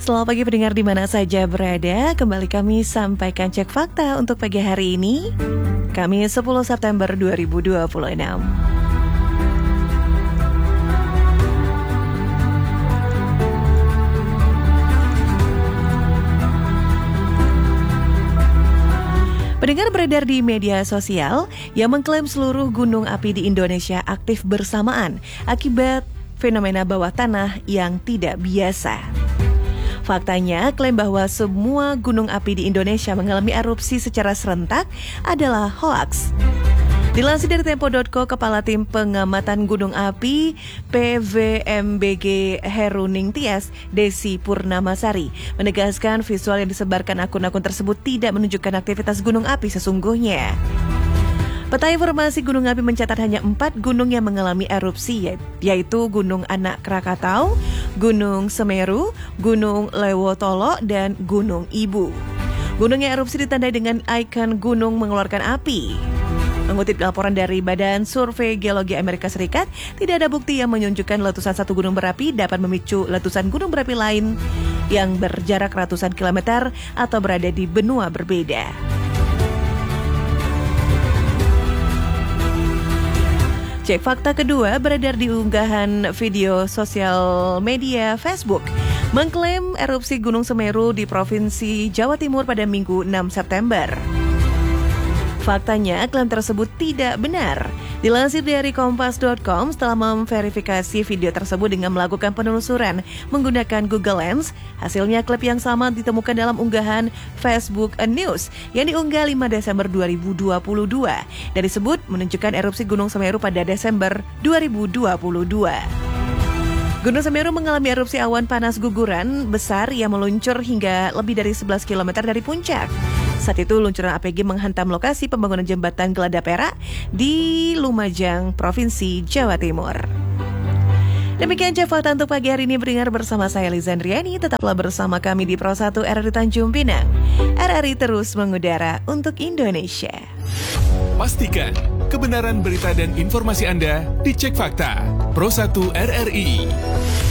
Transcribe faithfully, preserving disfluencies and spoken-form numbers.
Selamat pagi pendengar di mana saja berada. Kembali kami sampaikan cek fakta untuk pagi hari ini, Kamis sepuluh September dua ribu dua puluh enam. Pendengar beredar di media sosial yang mengklaim seluruh gunung api di Indonesia aktif bersamaan akibat fenomena bawah tanah yang tidak biasa. Faktanya, klaim bahwa semua gunung api di Indonesia mengalami erupsi secara serentak adalah hoaks. Dilansir dari Tempo titik co, Kepala Tim Pengamatan Gunung Api P V M B G Heruning Tias, Desi Purnamasari, menegaskan visual yang disebarkan akun-akun tersebut tidak menunjukkan aktivitas gunung api sesungguhnya. Peta informasi gunung api mencatat hanya empat gunung yang mengalami erupsi, yaitu Gunung Anak Krakatau, Gunung Semeru, Gunung Lewotolo, dan Gunung Ibu. Gunung yang erupsi ditandai dengan ikon gunung mengeluarkan api. Mengutip laporan dari Badan Survei Geologi Amerika Serikat, tidak ada bukti yang menunjukkan letusan satu gunung berapi dapat memicu letusan gunung berapi lain yang berjarak ratusan kilometer atau berada di benua berbeda. Cek fakta kedua beredar di unggahan video sosial media Facebook mengklaim erupsi Gunung Semeru di Provinsi Jawa Timur pada Minggu enam September. Faktanya, klaim tersebut tidak benar. Dilansir dari kompas titik com, setelah memverifikasi video tersebut dengan melakukan penelusuran menggunakan Google Lens, hasilnya klip yang sama ditemukan dalam unggahan Facebook News yang diunggah lima Desember dua ribu dua puluh dua dan disebut menunjukkan erupsi Gunung Semeru pada Desember dua ribu dua puluh dua. Gunung Semeru mengalami erupsi awan panas guguran besar yang meluncur hingga lebih dari sebelas kilometer dari puncak. Saat itu luncuran A P G menghantam lokasi pembangunan jembatan Gelada Perak di Lumajang, Provinsi Jawa Timur. Demikian cek fakta untuk pagi hari ini, beringar bersama saya Lizandriani. Tetaplah bersama kami di Pro satu R R I Tanjung Pinang. R R I terus mengudara untuk Indonesia. Pastikan kebenaran berita dan informasi Anda dicek fakta. Pro satu R R I.